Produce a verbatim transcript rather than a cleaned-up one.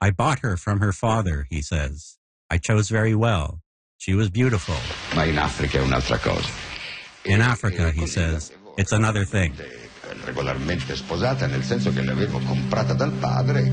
I bought her from her father, he says. I chose very well. She was beautiful. Ma in Africa è un'altra cosa. In Africa, he says, it's another thing. Regolarmente sposata, nel senso che l'avevo comprata dal padre.